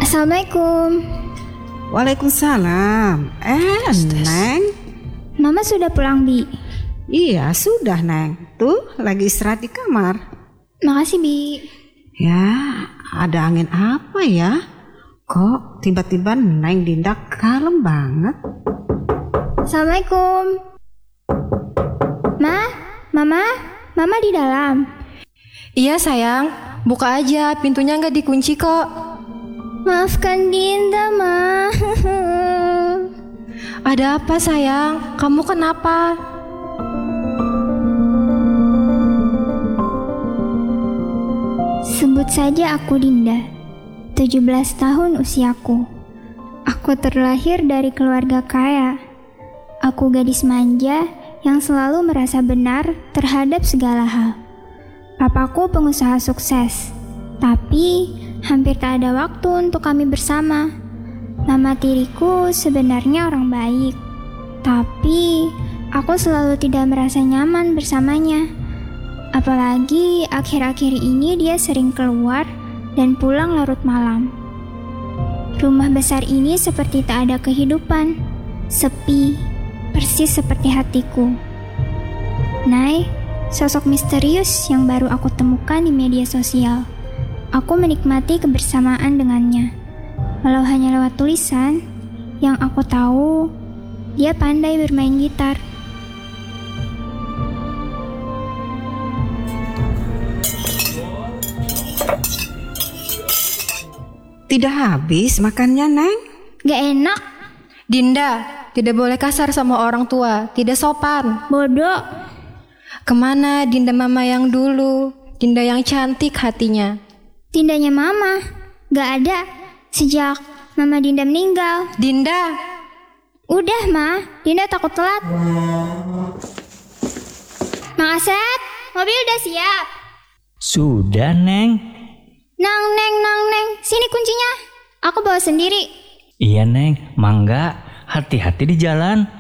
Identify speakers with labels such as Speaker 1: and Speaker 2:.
Speaker 1: Assalamualaikum.
Speaker 2: Waalaikumsalam. Neng?
Speaker 1: Mama sudah pulang, Bi?
Speaker 2: Iya, sudah, Neng. Tuh, lagi istirahat di kamar.
Speaker 1: Makasih, Bi.
Speaker 2: Ya, ada angin apa ya? Kok tiba-tiba Neng Dinda kalem banget?
Speaker 1: Assalamualaikum. Mama di dalam.
Speaker 3: Iya sayang, buka aja, pintunya nggak dikunci kok.
Speaker 1: Maafkan Dinda, Ma.
Speaker 3: Ada apa sayang? Kamu kenapa?
Speaker 1: Sebut saja aku Dinda. 17 tahun usiaku. Aku terlahir dari keluarga kaya. Aku gadis manja yang selalu merasa benar terhadap segala hal. Papaku pengusaha sukses, tapi hampir tak ada waktu untuk kami bersama. Mama tiriku sebenarnya orang baik, tapi aku selalu tidak merasa nyaman bersamanya. Apalagi akhir-akhir ini dia sering keluar dan pulang larut malam. Rumah besar ini seperti tak ada kehidupan, sepi, persis seperti hatiku. Nay, sosok misterius yang baru aku temukan di media sosial. Aku menikmati kebersamaan dengannya. Walau hanya lewat tulisan, yang aku tahu, dia pandai bermain gitar.
Speaker 2: Tidak habis makannya, Neng?
Speaker 1: Gak enak,
Speaker 3: Dinda, tidak boleh kasar sama orang tua, tidak sopan.
Speaker 1: bodoh.
Speaker 3: Kemana Dinda mama yang dulu? Dinda yang cantik hatinya.
Speaker 1: Dindanya Mama, gak ada sejak Mama Dinda meninggal.
Speaker 3: Dinda,
Speaker 1: Udah, Ma, Dinda takut telat. Mang Asep, mobil udah siap.
Speaker 4: Sudah, Neng.
Speaker 1: Nang, Neng, sini kuncinya. Aku bawa sendiri.
Speaker 4: Iya, Neng. Mangga, hati-hati di jalan.